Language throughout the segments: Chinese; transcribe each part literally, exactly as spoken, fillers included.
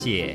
解。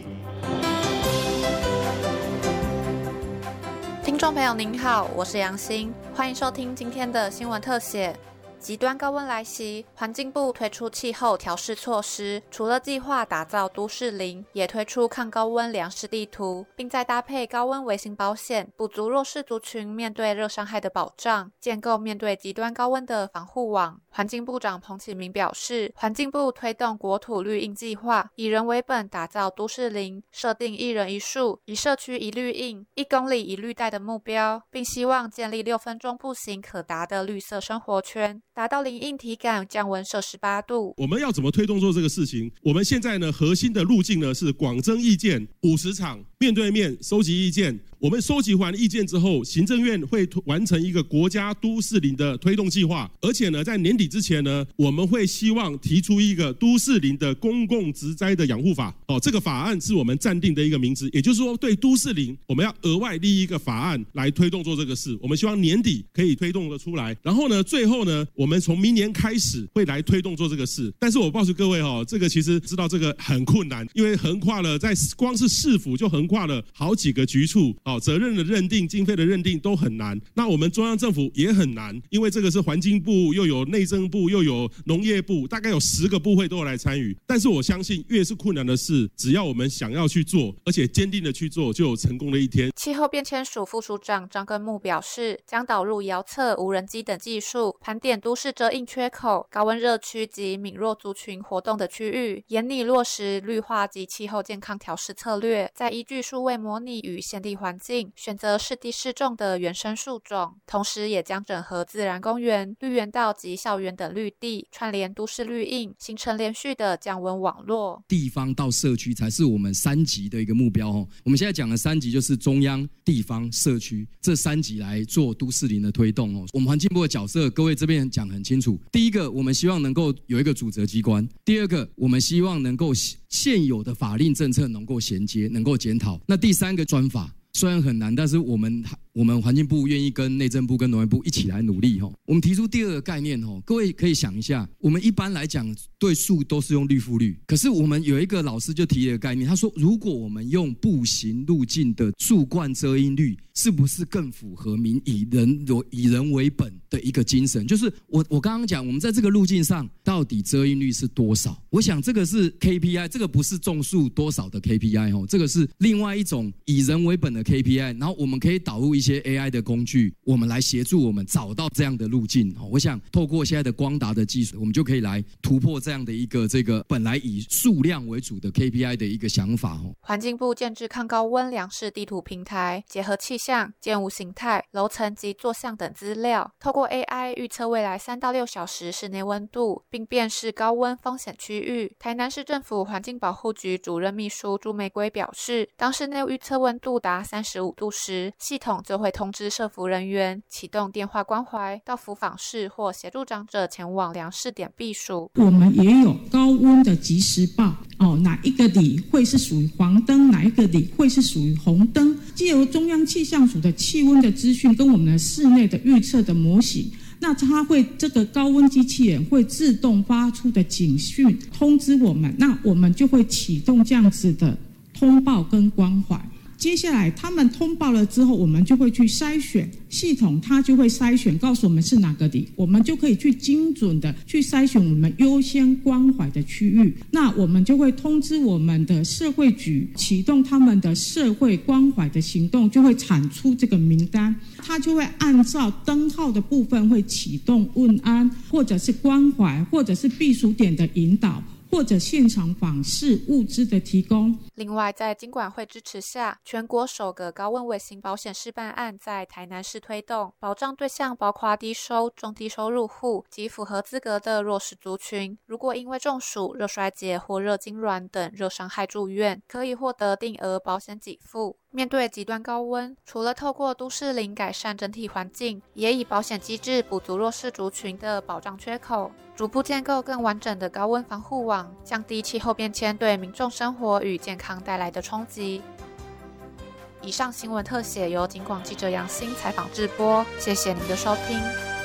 听众朋友您好，我是杨欣，欢迎收听今天的新闻特写。极端高温来袭，环境部推出气候调试措施，除了计划打造都市林，也推出抗高温粮食地图，并再搭配高温微型保险，补足弱势族群面对热伤害的保障，建构面对极端高温的防护网。环境部长彭启明表示，环境部推动国土绿印计划，以人为本打造都市林，设定一人一树、一社区一绿印、一公里一绿带的目标，并希望建立六分钟步行可达的绿色生活圈，达到零硬体感，降温摄氏八度。 我们要怎么推动做这个事情？我们现在呢，核心的路径呢是广征意见，五十场面对面收集意见。我们收集完意见之后，行政院会完成一个国家都市林的推动计划，而且呢，在年底之前呢，我们会希望提出一个都市林的公共植栽的养护法。哦，这个法案是我们暂定的一个名字，也就是说，对都市林，我们要额外立一个法案来推动做这个事。我们希望年底可以推动得出来。然后呢，最后呢，我们从明年开始会来推动做这个事。但是我告诉各位哦，这个其实知道这个很困难，因为横跨了在光是市府就横跨了好几个局处。哦，责任的认定、经费的认定都很难。那我们中央政府也很难，因为这个是环境部，又有内政部，又有农业部，大概有十个部会都有来参与。但是我相信，越是困难的事，只要我们想要去做，而且坚定的去做，就有成功的一天。 气候变迁署副署长张根木表示，将导入遥测、无人机等技术，盘点都市遮阴缺口、高温热区及敏弱族群活动的区域，严拟落实绿化及气候健康调试策略，再依据数位模拟与现地环境，选择适地适种的原生树种，同时也将整合自然公园、绿园道及校园等绿地，串联都市绿印，形成连续的降温网络。 地方到社区才是我们三级的一个目标。我们现在讲的三级就是中央、地方、社区这三级来做都市林的推动。我们环境部的角色，各位这边讲很清楚。第一个，我们希望能够有一个主责机关；第二个，我们希望能够现有的法令政策能够衔接，能够检讨。那第三个，专法。虽然很难，但是我们我们环境部愿意跟内政部跟农业部一起来努力。我们提出第二个概念，各位可以想一下，我们一般来讲对树都是用绿覆率，可是我们有一个老师就提了一个概念，他说如果我们用步行路径的树冠遮阴率，是不是更符合民以人以人为本的一个精神？就是我我刚刚讲，我们在这个路径上到底遮阴率是多少？我想这个是 K P I， 这个不是种树多少的 K P I， 这个是另外一种以人为本的 K P I， 然后我们可以导入一些 A I 的工具，我们来协助我们找到这样的路径。我想透过现在的光达的技术，我们就可以来突破这样的一个这个本来以数量为主的 K P I 的一个想法。 环境部建置抗高温粮食地图平台，结合气象、建物形态、楼层及坐向等资料，透过 A I 预测未来三到六小时室内温度，并辨识高温风险区域。台南市政府环境保护局主任秘书朱玫瑰表示，当室内预测温度达三十五度时，系统就会通知社福人员启动电话关怀，到福访室或协助长者前往量试点避暑。 我们也有高温的即时报哦，哪一个里会是属于黄灯，哪一个里会是属于红灯，藉由中央气象署的气温的资讯跟我们的室内的预测的模型，那它会这个高温机器人会自动发出的警讯通知我们，那我们就会启动这样子的通报跟关怀。接下来他们通报了之后，我们就会去筛选，系统它就会筛选告诉我们是哪个里，我们就可以去精准的去筛选我们优先关怀的区域。那我们就会通知我们的社会局启动他们的社会关怀的行动，就会产出这个名单，它就会按照灯号的部分会启动问安，或者是关怀，或者是避暑点的引导，或者现场访视物资的提供。 另外，在金管会支持下，全国首个高温微型保险示范案在台南市推动，保障对象包括低收、中低收入户及符合资格的弱势族群。如果因为中暑、热衰竭或热痉挛等热伤害住院，可以获得定额保险给付。面对极端高温，除了透过都市林改善整体环境，也以保险机制补足弱势族群的保障缺口，逐步建构更完整的高温防护网，降低气候变迁对民众生活与健康带来的冲击。以上新闻特写由警广记者杨欣采访制播，谢谢您的收听。